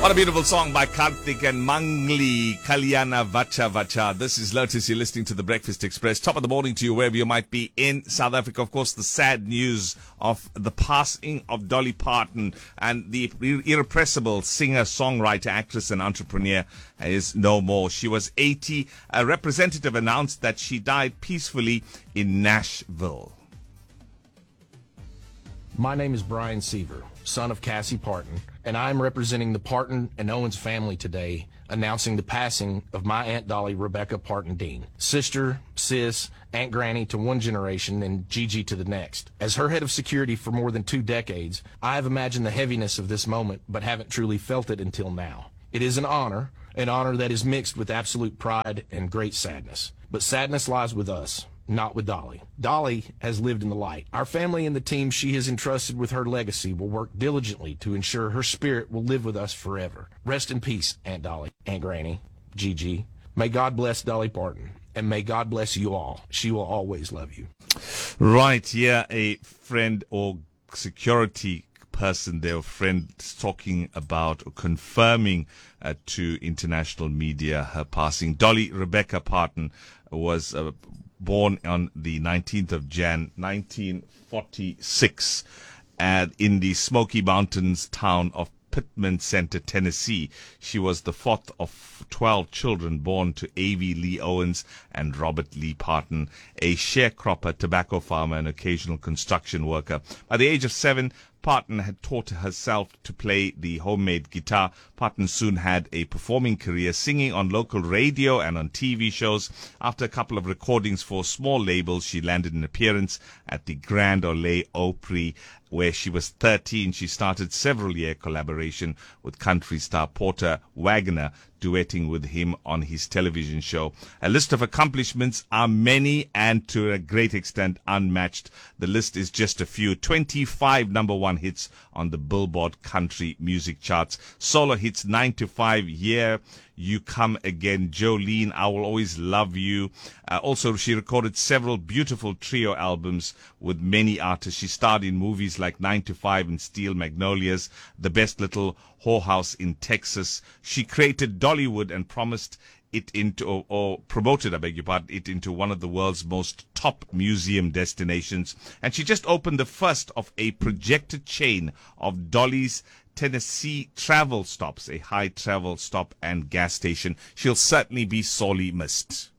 What a beautiful song by Karthik and Mangli, Kalyana Vacha Vacha. This is Lotus. You're listening to The Breakfast Express. Top of the morning to you, wherever you might be in South Africa. Of course, the sad news of the passing of Dolly Parton, and the irrepressible singer, songwriter, actress, and entrepreneur is no more. She was 80. A representative announced that she died peacefully in Nashville. My name is Brian Seaver, son of Cassie Parton, and I am representing the Parton and Owens family today, announcing the passing of my Aunt Dolly Rebecca Parton Dean, sister, sis, Aunt Granny to one generation and Gigi to the next. As her head of security for more than 2 decades, I have imagined the heaviness of this moment, but haven't truly felt it until now. It is an honor that is mixed with absolute pride and great sadness. But sadness lies with us, not with Dolly. Dolly has lived in the light. Our family and the team she has entrusted with her legacy will work diligently to ensure her spirit will live with us forever. Rest in peace, Aunt Dolly, Aunt Granny, Gigi. May God bless Dolly Parton, and may God bless you all. She will always love you. Right, yeah, a friend or security person, their friend, talking about or confirming to international media her passing. Dolly Rebecca Parton was born on the 19th of Jan, 1946, in the Smoky Mountains town of Pittman Center, Tennessee. She was the fourth of 12 children born to A.V. Lee Owens and Robert Lee Parton, a sharecropper, tobacco farmer, and occasional construction worker. By the age of 7, Parton had taught herself to play the homemade guitar. Parton soon had a performing career, singing on local radio and on TV shows. After a couple of recordings for small labels, she landed an appearance at the Grand Ole Opry, where she was 13. She started several-year collaboration with country star Porter Wagoner, duetting with him on his television show. A list of accomplishments are many and to a great extent unmatched. The list is just a few. 25 number one hits on the Billboard country music charts. Solo hits 9 to 5, Yeah, You Come Again, Jolene, I Will Always Love You. Also, she recorded several beautiful trio albums with many artists. She starred in movies like 9 to 5 and Steel Magnolias, The Best Little Whorehouse in Texas. She created Dollywood and promised it into, or promoted, it into one of the world's most top museum destinations. And she just opened the first of a projected chain of Dolly's Tennessee travel stops, a high travel stop and gas station. She'll certainly be sorely missed.